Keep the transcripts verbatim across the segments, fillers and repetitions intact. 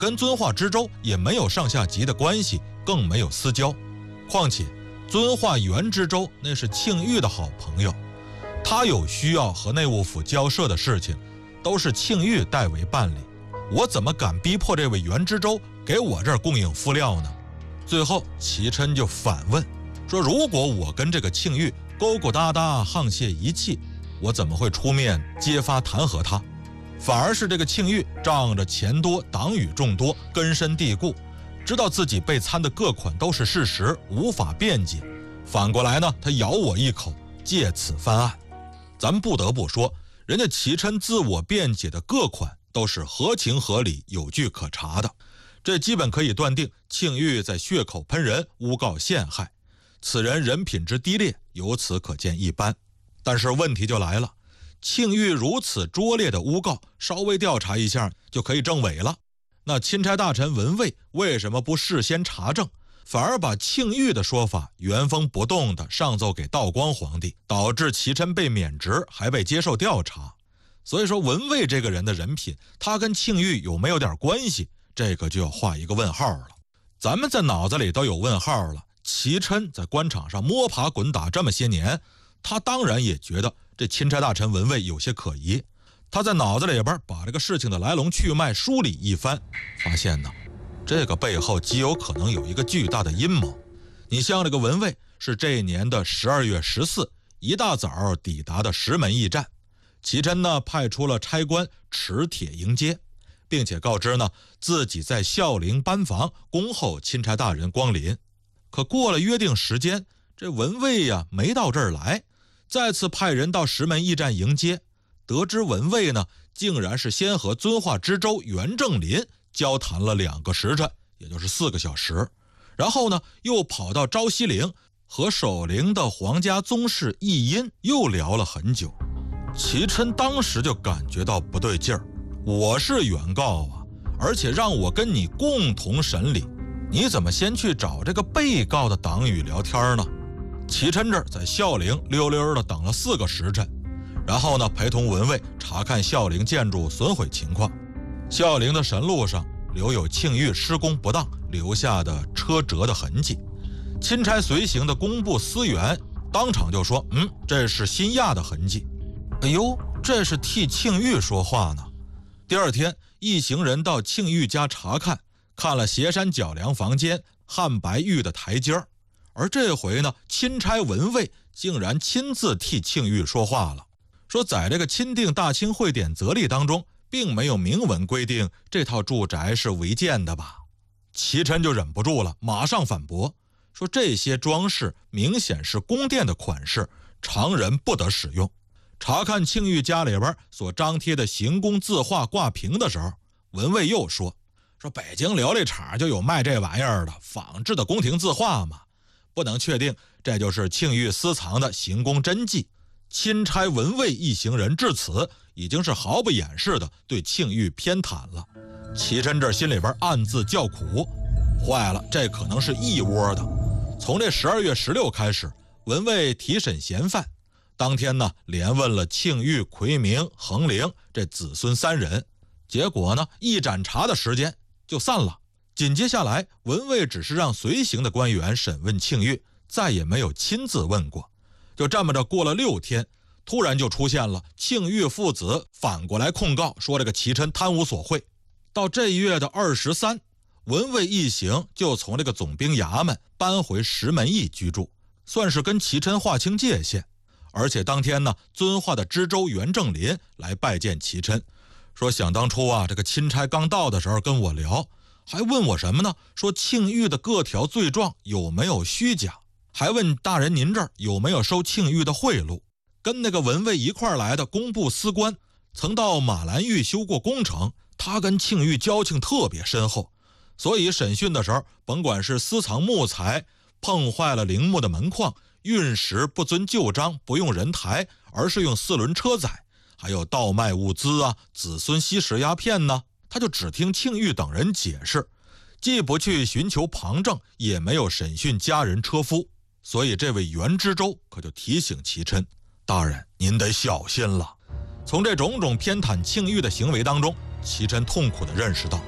跟遵化知州也没有上下级的关系，更没有私交。况且遵化原知州那是庆玉的好朋友，他有需要和内务府交涉的事情，都是庆玉代为办理。我怎么敢逼迫这位原知州给我这儿供应敷料呢？最后齐琛就反问说，如果我跟这个庆玉勾勾搭搭沆瀣一气，我怎么会出面揭发弹劾他？反而是这个庆玉仗着钱多党羽众多，根深蒂固，知道自己被参的各款都是事实，无法辩解，反过来呢，他咬我一口，借此翻案。咱不得不说，人家齐琛自我辩解的各款都是合情合理，有据可查的，这基本可以断定庆玉在血口喷人，诬告陷害，此人人品之低劣，由此可见一斑。但是问题就来了，庆玉如此拙劣的诬告，稍微调查一下就可以证伪了。那钦差大臣文蔚为什么不事先查证，反而把庆玉的说法原封不动地上奏给道光皇帝，导致齐琛被免职，还被接受调查？所以说文蔚这个人的人品，他跟庆玉有没有点关系，这个就要画一个问号了。咱们在脑子里都有问号了，齐琛在官场上摸爬滚打这么些年，他当然也觉得这钦差大臣文蔚有些可疑。他在脑子里边把这个事情的来龙去脉梳理一番，发现呢，这个背后极有可能有一个巨大的阴谋。你像这个文蔚是这一年的十二月十四一大早抵达的石门驿站，齐琛呢派出了差官持帖迎接，并且告知呢自己在孝陵班房恭候钦差大人光临。可过了约定时间，这文蔚呀没到这儿来，再次派人到石门驿站迎接，得知文蔚呢竟然是先和遵化知州袁正林交谈了两个时辰，也就是四个小时，然后呢又跑到昭西陵和守陵的皇家宗室奕因又聊了很久。齐琛当时就感觉到不对劲儿，我是原告啊，而且让我跟你共同审理，你怎么先去找这个被告的党羽聊天呢？齐琛这儿在孝陵溜溜的等了四个时辰，然后呢陪同文蔚查看孝陵建筑损毁情况。孝陵的神路上留有庆玉施工不当留下的车辙的痕迹，钦差随行的工部司员当场就说，嗯，这是新压的痕迹。哎呦，这是替庆玉说话呢。第二天一行人到庆玉家查看，看了斜山角梁房间汉白玉的台阶儿，而这回呢钦差文蔚竟然亲自替庆玉说话了，说在这个钦定大清会典则例当中并没有明文规定这套住宅是违建的吧。齐琛就忍不住了，马上反驳说，这些装饰明显是宫殿的款式，常人不得使用。查看庆玉家里边所张贴的行宫字画挂屏的时候，文蔚又说说北京琉璃厂就有卖这玩意儿的仿制的宫廷字画嘛，不能确定这就是庆玉私藏的行宫真迹。钦差文蔚一行人至此已经是毫不掩饰的对庆玉偏袒了。齐琛这心里边暗自叫苦，坏了，这可能是一窝的。从这十二月十六开始，文蔚提审嫌犯，当天呢连问了庆玉、奎明、恒陵这子孙三人，结果呢一盏茶的时间就散了。紧接下来文蔚只是让随行的官员审问庆玉，再也没有亲自问过。就这么着过了六天，突然就出现了庆玉父子反过来控告说这个齐琛贪污索贿。到这月的二十三，文蔚一行就从这个总兵衙门搬回石门驿居住，算是跟齐琛划清界限。而且当天呢，遵化的知州袁正林来拜见齐琛，说想当初啊，这个钦差刚到的时候跟我聊，还问我什么呢？说庆玉的各条罪状有没有虚假，还问大人您这儿有没有收庆玉的贿赂。跟那个文蔚一块来的工部司官曾到马兰峪修过工程，他跟庆玉交情特别深厚，所以审讯的时候，甭管是私藏木材，碰坏了陵墓的门框，运石不遵旧章，不用人抬，而是用四轮车载，还有倒卖物资啊，子孙吸食鸦片呢，他就只听庆玉等人解释，既不去寻求旁证，也没有审讯家人车夫。所以这位袁知州可就提醒齐琛，大人您得小心了。从这种种偏袒庆玉的行为当中，齐琛痛苦地认识到，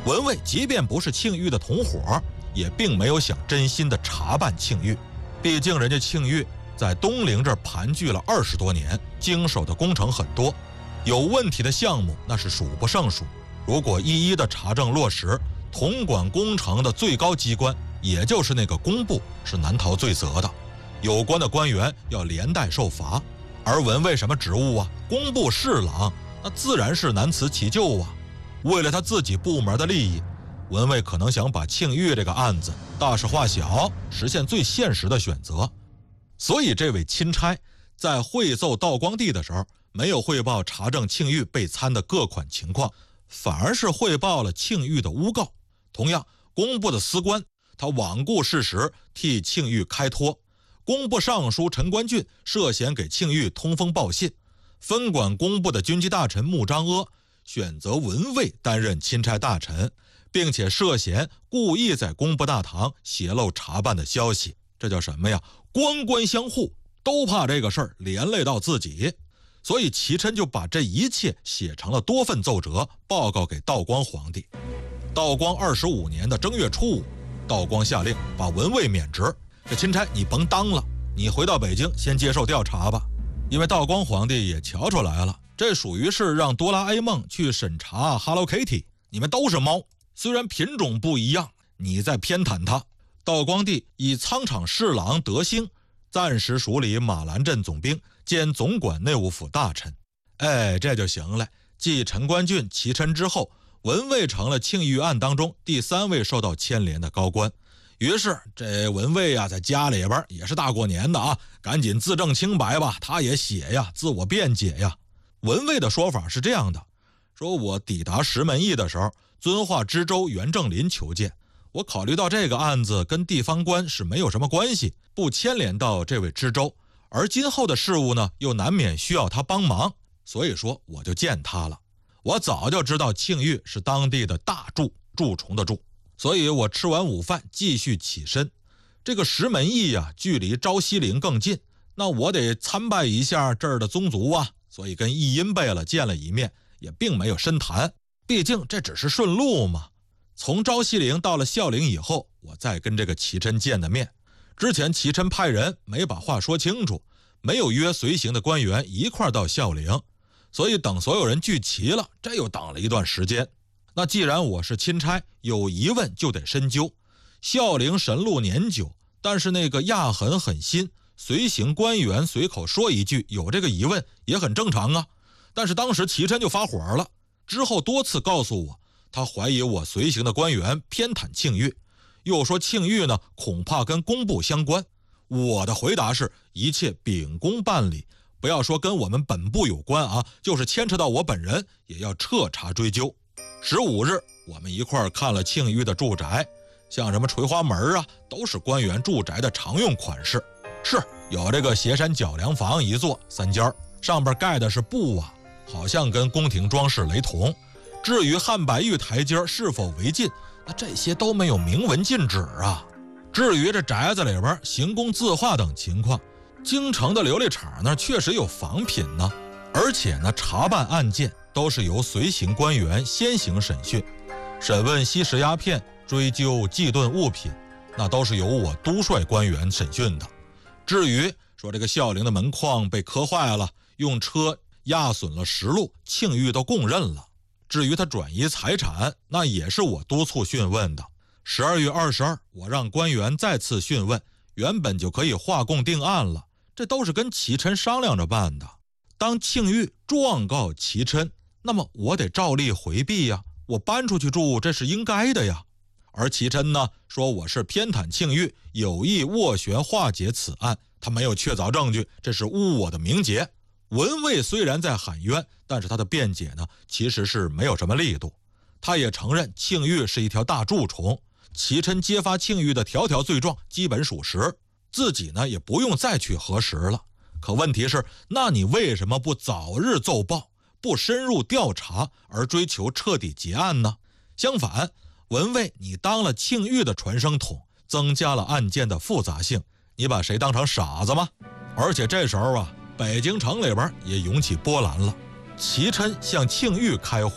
文蔚即便不是庆玉的同伙，也并没有想真心的查办庆玉。毕竟人家庆玉在东陵这儿盘踞了二十多年，经手的工程很多，有问题的项目那是数不胜数。如果一一的查证落实，统管工程的最高机关，也就是那个工部，是难逃罪责的。有关的官员要连带受罚。而文蔚什么职务啊？工部侍郎，那自然是难辞其咎啊。为了他自己部门的利益，文蔚可能想把庆玉这个案子大事化小，实现最现实的选择。所以这位钦差在会奏道光帝的时候，没有汇报查证庆玉被参的各款情况，反而是汇报了庆玉的诬告。同样，工部的司官他罔顾事实，替庆玉开脱。工部尚书陈官俊涉嫌给庆玉通风报信，分管工部的军机大臣穆彰阿选择文蔚担任钦差大臣，并且涉嫌故意在工部大堂泄露查办的消息。这叫什么呀？官官相护，都怕这个事儿连累到自己。所以齐琛就把这一切写成了多份奏折，报告给道光皇帝。道光二十五年的正月初五，道光下令把文蔚免职。这钦差你甭当了，你回到北京先接受调查吧。因为道光皇帝也瞧出来了，这属于是让哆啦 A 梦去审查 Hello Kitty， 你们都是猫，虽然品种不一样，你在偏袒它。道光帝以仓场侍郎德兴暂时署理马兰镇总兵兼总管内务府大臣。哎，这就行了。继陈官俊、齐琛之后，文蔚成了庆玉案当中第三位受到牵连的高官。于是这文蔚啊，在家里边也是大过年的啊，赶紧自证清白吧，他也写呀，自我辩解呀。文蔚的说法是这样的，说我抵达石门驿的时候，遵化知州袁正林求见，我考虑到这个案子跟地方官是没有什么关系，不牵连到这位知州，而今后的事务呢，又难免需要他帮忙，所以说我就见他了。我早就知道庆玉是当地的大蛀，蛀虫的蛀，所以我吃完午饭继续起身。这个石门驿呀、啊，距离昭西陵更近，那我得参拜一下这儿的宗族啊，所以跟义阴贝勒见了一面，也并没有深谈，毕竟这只是顺路嘛。从昭西陵到了孝陵以后，我再跟这个齐琛见的面。之前齐琛派人没把话说清楚，没有约随行的官员一块到孝陵，所以等所有人聚齐了，这又等了一段时间。那既然我是钦差，有疑问就得深究。孝陵神路年久，但是那个压痕很新，随行官员随口说一句有这个疑问也很正常啊。但是当时齐琛就发火了，之后多次告诉我，他怀疑我随行的官员偏袒庆玉，又说庆玉呢恐怕跟工部相关。我的回答是一切秉公办理，不要说跟我们本部有关啊，就是牵扯到我本人也要彻查追究。十五日我们一块儿看了庆玉的住宅，像什么垂花门啊，都是官员住宅的常用款式，是有这个斜山角梁房一座三间，上边盖的是布瓦，好像跟宫廷装饰雷同。至于汉白玉台阶是否违禁，那这些都没有明文禁止啊。至于这宅子里边行宫字画等情况，京城的琉璃厂那确实有仿品呢。而且呢，查办案件都是由随行官员先行审讯，审问吸食鸦片，追究忌遁物品，那都是由我督率官员审讯的。至于说这个孝陵的门框被磕坏了，用车压损了实录，庆玉都供认了。至于他转移财产，那也是我督促讯问的。十二月二十二，我让官员再次讯问，原本就可以画供定案了，这都是跟齐琛商量着办的。当庆玉状告齐琛，那么我得照例回避呀，我搬出去住这是应该的呀。而齐琛呢，说我是偏袒庆玉，有意斡旋化解此案，他没有确凿证据，这是污我的名节。文蔚虽然在喊冤，但是他的辩解呢，其实是没有什么力度。他也承认庆玉是一条大蛀虫，齐琛揭发庆玉的条条罪状基本属实，自己呢也不用再去核实了。可问题是，那你为什么不早日奏报，不深入调查，而追求彻底结案呢？相反，文蔚你当了庆玉的传声筒，增加了案件的复杂性，你把谁当成傻子吗？而且这时候啊，北京城里边也涌起波澜了。齐琛向庆玉开火，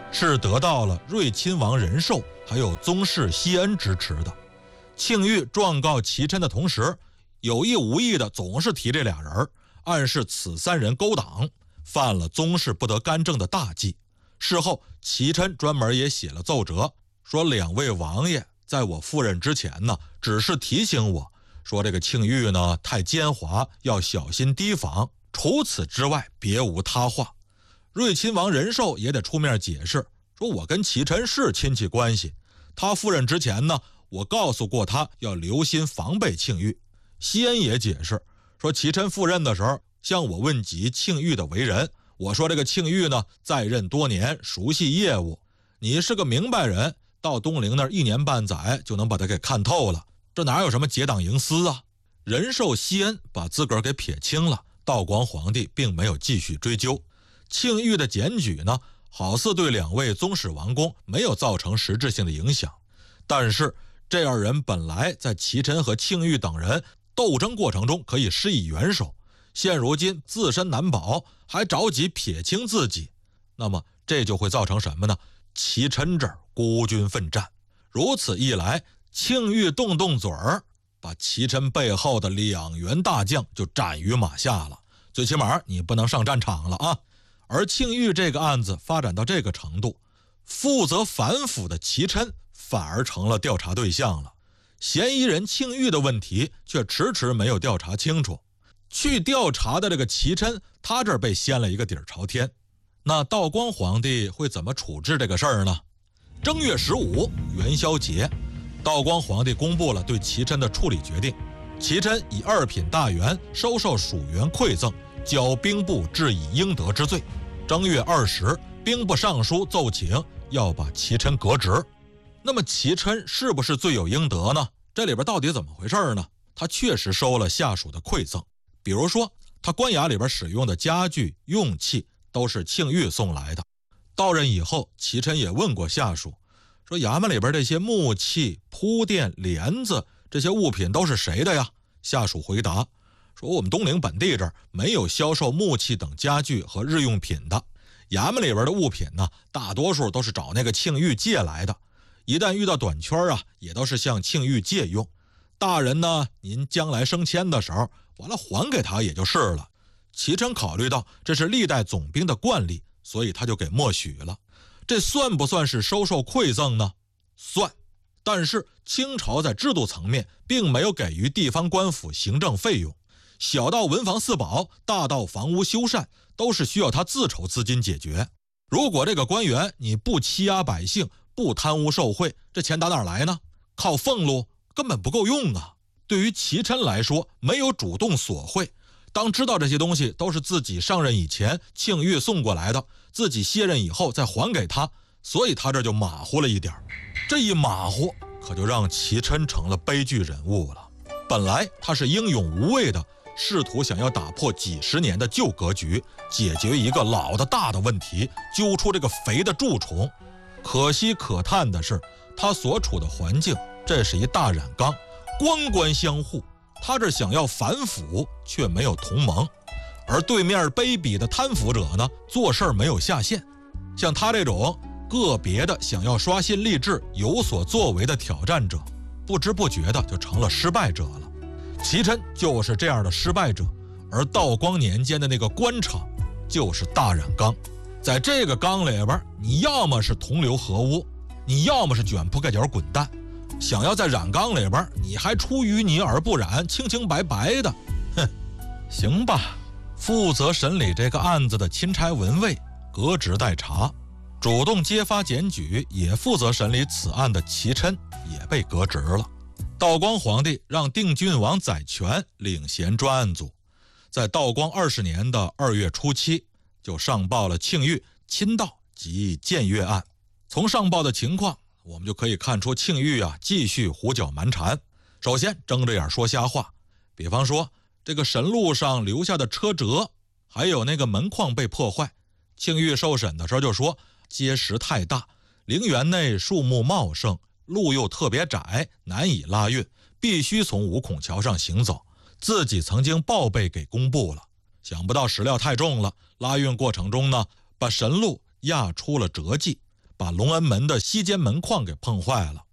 是得到了睿亲王仁寿还有宗室西恩支持的。庆玉状告齐琛的同时，有意无意的总是提这俩人，暗示此三人勾当，犯了宗室不得干政的大忌。事后齐琛专门也写了奏折，说两位王爷在我赴任之前呢，只是提醒我说这个庆玉呢太奸猾，要小心提防，除此之外别无他话。睿亲王仁寿也得出面解释，说我跟齐琛是亲戚关系，他赴任之前呢，我告诉过他要留心防备庆玉。西恩也解释说，齐琛赴任的时候向我问及庆玉的为人，我说这个庆玉呢在任多年，熟悉业务，你是个明白人，到东陵那儿一年半载就能把他给看透了，这哪有什么结党营私啊。仁寿西恩把自个儿给撇清了，道光皇帝并没有继续追究。庆玉的检举呢，好似对两位宗室王公没有造成实质性的影响，但是这二人本来在齐琛和庆玉等人斗争过程中可以施以援手，现如今自身难保，还着急撇清自己，那么这就会造成什么呢？齐琛这儿孤军奋战，如此一来，庆玉动动嘴儿，把齐琛背后的两员大将就斩于马下了，最起码你不能上战场了啊。而庆玉这个案子发展到这个程度，负责反腐的齐琛反而成了调查对象了，嫌疑人庆玉的问题却迟迟没有调查清楚，去调查的这个齐琛，他这儿被掀了一个底儿朝天。那道光皇帝会怎么处置这个事儿呢？正月十五元宵节，道光皇帝公布了对齐琛的处理决定，齐琛以二品大员收受属员馈赠，交兵部治以应得之罪。正月二十，兵部尚书奏请要把齐琛革职。那么齐琛是不是罪有应得呢？这里边到底怎么回事呢？他确实收了下属的馈赠，比如说他官衙里边使用的家具用器都是庆玉送来的。到任以后，齐琛也问过下属，说衙门里边这些木器、铺垫、帘子这些物品都是谁的呀？下属回答说，我们东陵本地这儿没有销售木器等家具和日用品的，衙门里边的物品呢，大多数都是找那个庆玉借来的，一旦遇到短缺啊，也都是向庆玉借用。大人呢，您将来升迁的时候，完了还给他也就是了。齐琛考虑到这是历代总兵的惯例，所以他就给默许了。这算不算是收受馈赠呢？算。但是清朝在制度层面并没有给予地方官府行政费用，小到文房四宝，大到房屋修缮，都是需要他自筹资金解决。如果这个官员你不欺压百姓，不贪污受贿，这钱打哪儿来呢？靠俸禄根本不够用啊。对于齐琛来说，没有主动索贿，当知道这些东西都是自己上任以前庆玉送过来的，自己卸任以后再还给他，所以他这就马虎了一点。这一马虎可就让齐琛成了悲剧人物了。本来他是英勇无畏的，试图想要打破几十年的旧格局，解决一个老的大的问题，揪出这个肥的蛀虫。可惜可叹的是，他所处的环境，这是一大染缸，官官相护，他这想要反腐却没有同盟，而对面卑鄙的贪腐者呢，做事没有下限。像他这种个别的想要刷新吏治、有所作为的挑战者，不知不觉的就成了失败者了。齐琛就是这样的失败者，而道光年间的那个官场就是大染缸。在这个缸里边，你要么是同流合污，你要么是卷铺盖角滚蛋。想要在染缸里边，你还出淤泥而不染，清清白白的，哼，行吧。负责审理这个案子的钦差文尉革职待查，主动揭发检举也负责审理此案的齐琛也被革职了。道光皇帝让定郡王载权领衔专案组，在道光二十年的二月初七，就上报了庆玉亲盗及僭越案。从上报的情况，我们就可以看出庆玉啊继续胡搅蛮缠。首先睁着眼说瞎话，比方说这个神路上留下的车辙，还有那个门框被破坏，庆玉受审的时候就说阶石太大，陵园内树木茂盛，路又特别窄，难以拉运，必须从五孔桥上行走，自己曾经报备给工部了，想不到石料太重了，拉运过程中呢，把神路压出了折迹， 把隆恩门的西间门框给碰坏了。